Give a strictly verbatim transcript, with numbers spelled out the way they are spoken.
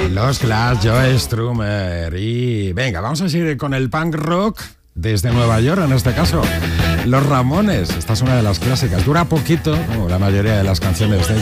Los Clash, Joe Strummer. Y venga, vamos a seguir con el punk rock desde Nueva York, en este caso. Los Ramones. Esta es una de las clásicas. Dura poquito, como la mayoría de las canciones de ellos.